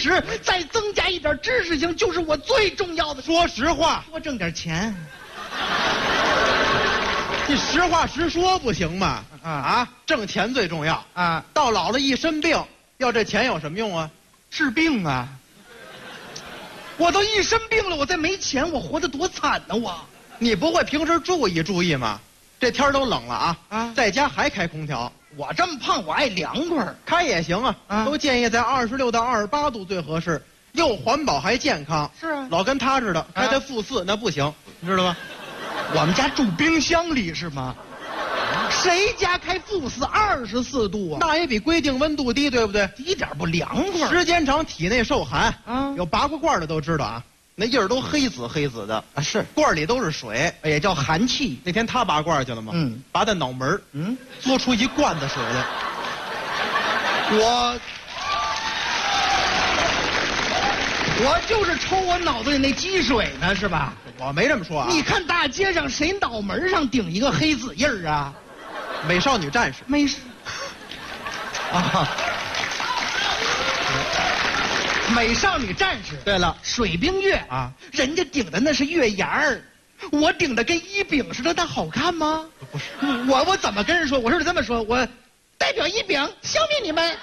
实再增加一点知识性，就是我最重要的。 说实话， 多挣点钱。 你实话实说不行吗？挣钱最重要啊！ 到老了一身病，要这钱有什么用啊？ 治病啊！我都一身病了，我再没钱，我活得多惨呢！ 你不会平时注意吗？这天都冷了在家还开空调。 我这么胖，我爱凉快， 开也行都建议在26到28度最合适，又环保还健康。 是啊， 老跟他似的，开在负4那不行，你知道吗？ 我们家住冰箱里是吗？谁家开负4 24度啊？ 那也比规定温度低，对不对？ 一点不凉快。 时间长体内受寒有拔过罐的都知道那印儿都黑紫的是罐里都是水， 也叫寒气。 那天他拔罐去了吗？拔在脑门嘬出一罐子水来。 我就是抽我脑子里那积水呢，是吧？ 我没这么说你看大街上谁脑门上顶一个黑紫印儿啊？ 美少女战士。 没事。美少女战士。 对了， 水冰月人家顶的那是月牙儿，我顶的跟一饼似的，那好看吗？ 不是， 我怎么跟人说？我是这么说，我代表一饼消灭你们。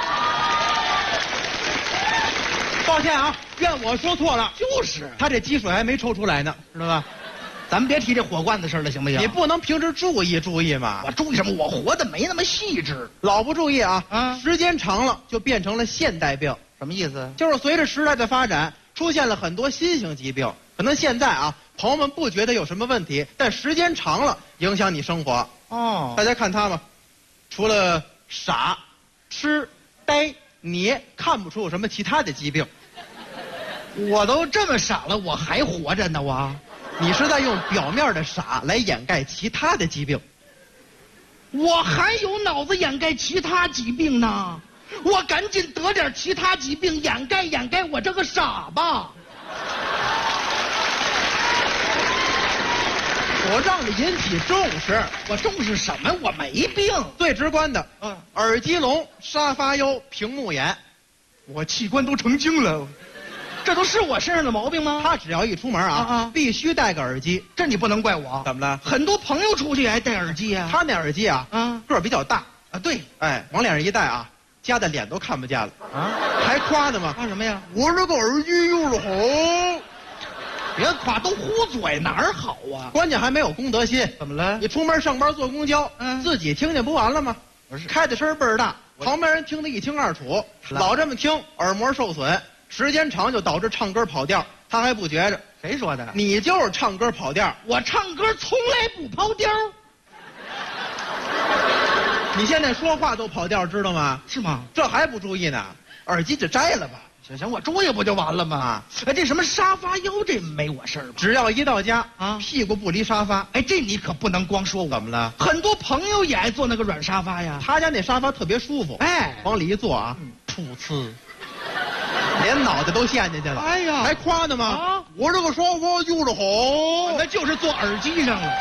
抱歉怨我说错了。 就是他这积水还没抽出来呢，知道吧？ 咱们别提这火罐子事了，行不行？ 你不能平时注意嘛。 我注意什么？我活得没那么细致。 老不注意时间长了就变成了现代病。 什么意思？ 就是随着时代的发展，出现了很多新型疾病。可能现在朋友们不觉得有什么问题，但时间长了影响你生活。大家看他吧，除了傻、痴、呆、黏，看不出有什么其他的疾病。 我都这么傻了，我还活着呢， 你是在用表面的傻来掩盖其他的疾病。 我还有脑子掩盖其他疾病呢，我赶紧得点其他疾病掩盖我这个傻吧。 我让你引起重视。 我重视什么？我没病。 最直观的，耳机聋、沙发腰、屏幕炎， 我器官都成精了。这都是我身上的毛病吗？ 他只要一出门必须戴个耳机。 这你不能怪我。 怎么了？ 很多朋友出去也爱戴耳机啊。 他那耳机个儿比较大对， 往脸上一戴夹的脸都看不见了还夸呢吗？ 夸什么呀？ 我这个耳机用的好。 别夸，都糊嘴，哪儿好啊？ 关键还没有公德心。 怎么了？ 你出门上班坐公交，自己听见不完了吗？开的声倍儿大，旁边人听得一清二楚。老这么听，耳膜受损，时间长就导致唱歌跑调。他还不觉着。 谁说的？ 你就是唱歌跑调。 我唱歌从来不跑调。 你现在说话都跑调，知道吗？ 是吗？ 这还不注意呢？耳机就摘了吧。 行，我注意不就完了吗？这什么沙发腰，这没我事儿吧？ 只要一到家屁股不离沙发。 这你可不能光说我。 怎么了？ 很多朋友也爱坐那个软沙发呀。 他家那沙发特别舒服。往里一坐噗呲，连脑袋都陷进去了。还夸呢吗？我这个沙发用的好。 那就是坐耳机上了。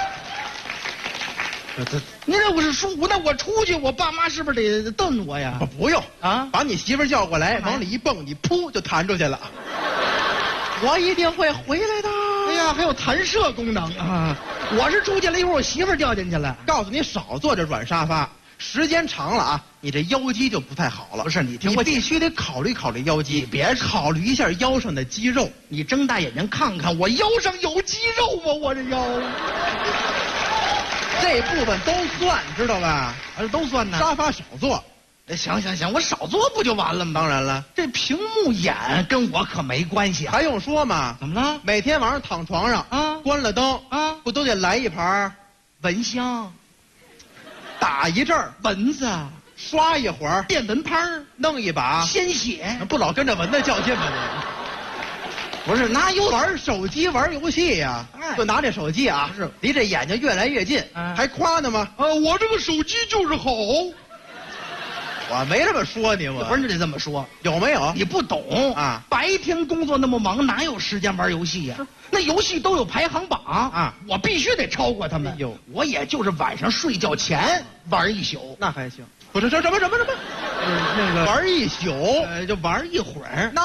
你这不是舒服？那我出去，我爸妈是不是得瞪我呀？ 不用把你媳妇叫过来，往里一蹦，你噗就弹出去了。我一定会回来的。 还有弹射功能我是出去了一会儿，我媳妇掉进去了。 告诉你少坐这软沙发，时间长了你这腰肌就不太好了。 不是你听我， 你必须得考虑腰肌。 你别考虑一下腰上的肌肉。 你睁大眼睛看看，我腰上有肌肉吗？我这腰。 这部分都算，知道吧？ 都算呢。 沙发少坐。 行，我少坐不就完了吗？ 当然了， 这屏幕眼跟我可没关系。 还用说吗？ 怎么了？ 每天晚上躺床上关了灯不都得来一盘蚊香， 打一阵蚊子， 刷一会儿电蚊拍， 弄一把鲜血， 不老跟着蚊子较劲吗？ 不是，哪有玩手机玩游戏呀？就拿这手机是离这眼睛越来越近，还夸呢吗？ 我这个手机就是好。 我没这么说你， 不是你得这么说， 有没有？ 你不懂白天工作那么忙，哪有时间玩游戏呀？那游戏都有排行榜我必须得超过他们。我也就是晚上睡觉前玩一宿， 那还行。不是什么？那个玩一宿， 就玩一会儿。